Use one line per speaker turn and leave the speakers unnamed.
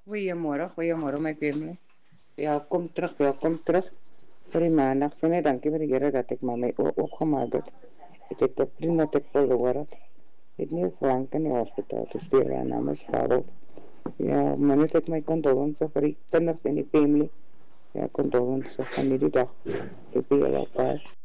Goeiemôre my family. Welkom terug, welkom terug. Vir die maandag sê net dankie vir die Here dat ek maar my oë oopgemaak het. Ek het 'n vriend wat ek verloor het. Het nie eens lang in die hospitaal te stuur, haar naam is Harold. Ja, man, het ek my condolences vir die kinders en die family. Ja, condolences van die dag. Ek ben heel erg